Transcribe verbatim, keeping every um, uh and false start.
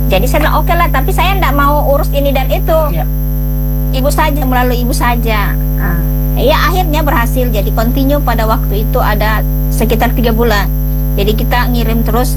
Jadi saya bilang oke lah, tapi saya enggak mau urus ini dan itu. Ya. Ibu saja, melalui ibu saja. Nah, ya akhirnya berhasil. Jadi continue pada waktu itu ada sekitar tiga bulan. Jadi kita ngirim terus